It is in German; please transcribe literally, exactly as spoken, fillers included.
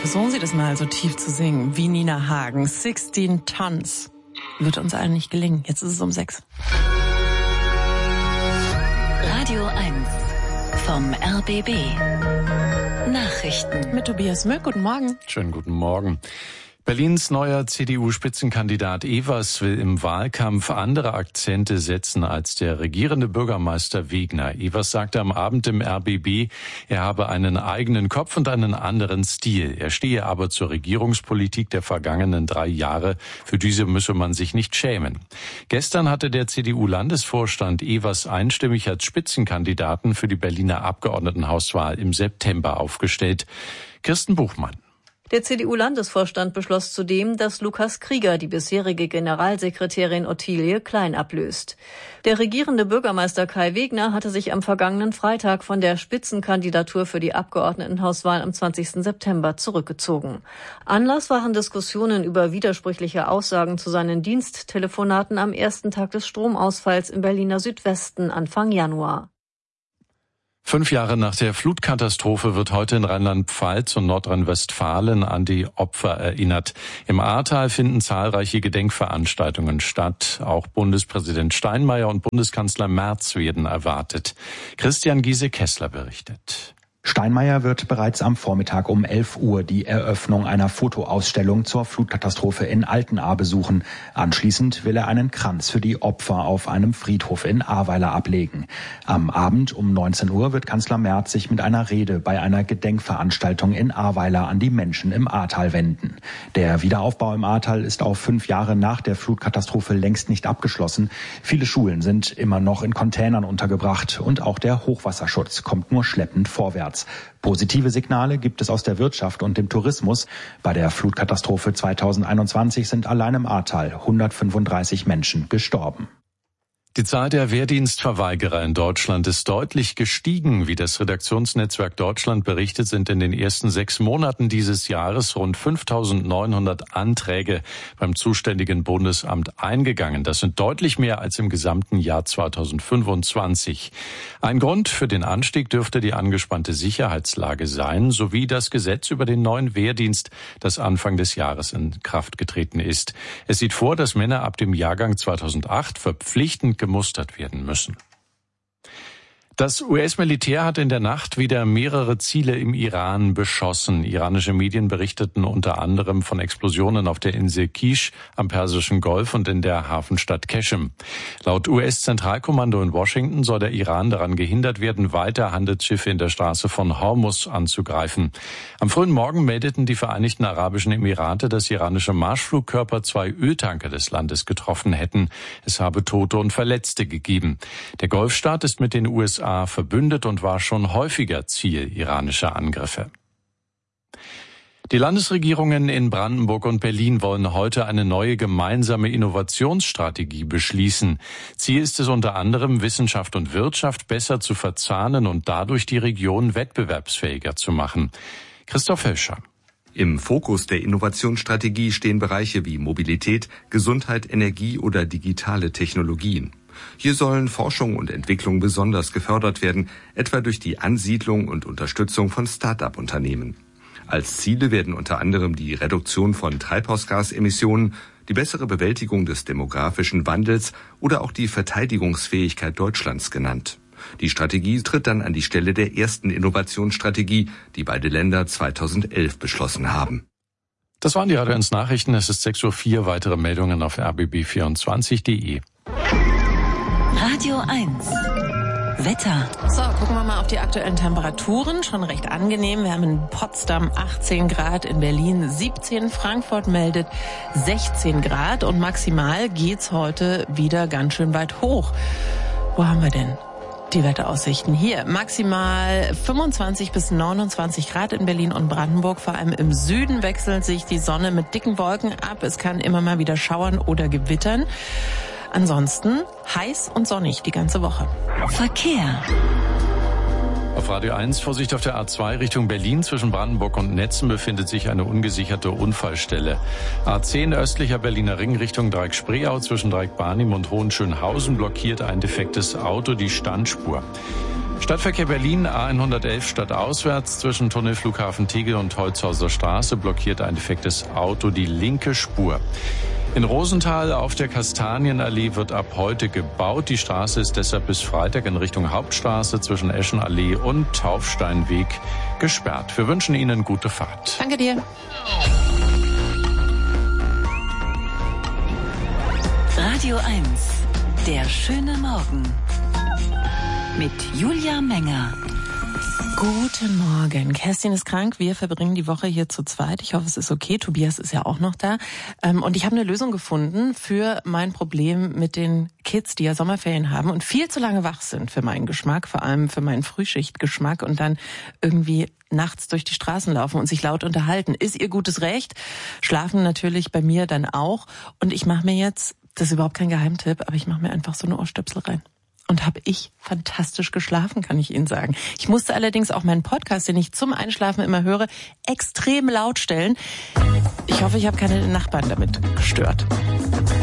Versuchen Sie das mal so tief zu singen wie Nina Hagen. sechzehn Tons. Wird uns allen nicht gelingen. Jetzt ist es um sechs. Radio eins vom R B B. Nachrichten. Mit Tobias Mück. Guten Morgen. Schönen guten Morgen. Berlins neuer C D U-Spitzenkandidat Evers will im Wahlkampf andere Akzente setzen als der regierende Bürgermeister Wegner. Evers sagte am Abend im R B B, er habe einen eigenen Kopf und einen anderen Stil. Er stehe aber zur Regierungspolitik der vergangenen drei Jahre. Für diese müsse man sich nicht schämen. Gestern hatte der C D U-Landesvorstand Evers einstimmig als Spitzenkandidaten für die Berliner Abgeordnetenhauswahl im September aufgestellt. Kirsten Buchmann. Der C D U-Landesvorstand beschloss zudem, dass Lukas Krieger die bisherige Generalsekretärin Ottilie Klein ablöst. Der regierende Bürgermeister Kai Wegner hatte sich am vergangenen Freitag von der Spitzenkandidatur für die Abgeordnetenhauswahl am zwanzigsten September zurückgezogen. Anlass waren Diskussionen über widersprüchliche Aussagen zu seinen Diensttelefonaten am ersten Tag des Stromausfalls im Berliner Südwesten Anfang Januar. Fünf Jahre nach der Flutkatastrophe wird heute in Rheinland-Pfalz und Nordrhein-Westfalen an die Opfer erinnert. Im Ahrtal finden zahlreiche Gedenkveranstaltungen statt. Auch Bundespräsident Steinmeier und Bundeskanzler Merz werden erwartet. Christian Giese-Kessler berichtet. Steinmeier wird bereits am Vormittag um elf Uhr die Eröffnung einer Fotoausstellung zur Flutkatastrophe in Altenahr besuchen. Anschließend will er einen Kranz für die Opfer auf einem Friedhof in Ahrweiler ablegen. Am Abend um neunzehn Uhr wird Kanzler Merz sich mit einer Rede bei einer Gedenkveranstaltung in Ahrweiler an die Menschen im Ahrtal wenden. Der Wiederaufbau im Ahrtal ist auch fünf Jahre nach der Flutkatastrophe längst nicht abgeschlossen. Viele Schulen sind immer noch in Containern untergebracht und auch der Hochwasserschutz kommt nur schleppend vorwärts. Positive Signale gibt es aus der Wirtschaft und dem Tourismus. Bei der Flutkatastrophe zweitausendeinundzwanzig sind allein im Ahrtal hundertfünfunddreißig Menschen gestorben. Die Zahl der Wehrdienstverweigerer in Deutschland ist deutlich gestiegen. Wie das Redaktionsnetzwerk Deutschland berichtet, sind in den ersten sechs Monaten dieses Jahres rund fünftausendneunhundert Anträge beim zuständigen Bundesamt eingegangen. Das sind deutlich mehr als im gesamten Jahr zweitausendfünfundzwanzig. Ein Grund für den Anstieg dürfte die angespannte Sicherheitslage sein, sowie das Gesetz über den neuen Wehrdienst, das Anfang des Jahres in Kraft getreten ist. Es sieht vor, dass Männer ab dem Jahrgang zweitausendacht verpflichtend gemustert werden müssen. Das U S-Militär hat in der Nacht wieder mehrere Ziele im Iran beschossen. Iranische Medien berichteten unter anderem von Explosionen auf der Insel Kish am Persischen Golf und in der Hafenstadt Qeshm. Laut U S-Zentralkommando in Washington soll der Iran daran gehindert werden, weiter Handelsschiffe in der Straße von Hormuz anzugreifen. Am frühen Morgen meldeten die Vereinigten Arabischen Emirate, dass iranische Marschflugkörper zwei Öltanker des Landes getroffen hätten. Es habe Tote und Verletzte gegeben. Der Golfstaat ist mit den U S A verbündet und war schon häufiger Ziel iranischer Angriffe. Die Landesregierungen in Brandenburg und Berlin wollen heute eine neue gemeinsame Innovationsstrategie beschließen. Ziel ist es unter anderem, Wissenschaft und Wirtschaft besser zu verzahnen und dadurch die Region wettbewerbsfähiger zu machen. Christoph Hölscher. Im Fokus der Innovationsstrategie stehen Bereiche wie Mobilität, Gesundheit, Energie oder digitale Technologien. Hier sollen Forschung und Entwicklung besonders gefördert werden, etwa durch die Ansiedlung und Unterstützung von Start-up-Unternehmen. Als Ziele werden unter anderem die Reduktion von Treibhausgasemissionen, die bessere Bewältigung des demografischen Wandels oder auch die Verteidigungsfähigkeit Deutschlands genannt. Die Strategie tritt dann an die Stelle der ersten Innovationsstrategie, die beide Länder zweitausendelf beschlossen haben. Das waren die Radio eins Nachrichten. Es ist sechs Uhr vier. Weitere Meldungen auf r b b vierundzwanzig punkt de. Radio eins. Wetter. So, gucken wir mal auf die aktuellen Temperaturen. Schon recht angenehm. Wir haben in Potsdam achtzehn Grad, in Berlin siebzehn, Frankfurt meldet sechzehn Grad und maximal geht's heute wieder ganz schön weit hoch. Wo haben wir denn die Wetteraussichten? Hier maximal fünfundzwanzig bis neunundzwanzig Grad in Berlin und Brandenburg. Vor allem im Süden wechselt sich die Sonne mit dicken Wolken ab. Es kann immer mal wieder schauern oder gewittern. Ansonsten heiß und sonnig die ganze Woche. Verkehr. Auf Radio eins, Vorsicht auf der A zwei Richtung Berlin. Zwischen Brandenburg und Netzen befindet sich eine ungesicherte Unfallstelle. A zehn östlicher Berliner Ring Richtung Dreieck-Spreeau zwischen Dreieck-Barnim und Hohenschönhausen blockiert ein defektes Auto die Standspur. Stadtverkehr Berlin, A hundertelf stadtauswärts zwischen Tunnel Flughafen Tegel und Holzhauser Straße blockiert ein defektes Auto die linke Spur. In Rosenthal auf der Kastanienallee wird ab heute gebaut. Die Straße ist deshalb bis Freitag in Richtung Hauptstraße zwischen Eschenallee und Taufsteinweg gesperrt. Wir wünschen Ihnen gute Fahrt. Danke dir. Radio eins, der schöne Morgen. Mit Julia Menger. Guten Morgen. Kerstin ist krank. Wir verbringen die Woche hier zu zweit. Ich hoffe, es ist okay. Tobias ist ja auch noch da. Und ich habe eine Lösung gefunden für mein Problem mit den Kids, die ja Sommerferien haben und viel zu lange wach sind für meinen Geschmack, vor allem für meinen Frühschichtgeschmack und dann irgendwie nachts durch die Straßen laufen und sich laut unterhalten. Ist ihr gutes Recht. Schlafen natürlich bei mir dann auch. Und ich mache mir jetzt, das ist überhaupt kein Geheimtipp, aber ich mache mir einfach so eine Ohrstöpsel rein. Und habe ich fantastisch geschlafen, kann ich Ihnen sagen. Ich musste allerdings auch meinen Podcast, den ich zum Einschlafen immer höre, extrem laut stellen. Ich hoffe, ich habe keine Nachbarn damit gestört.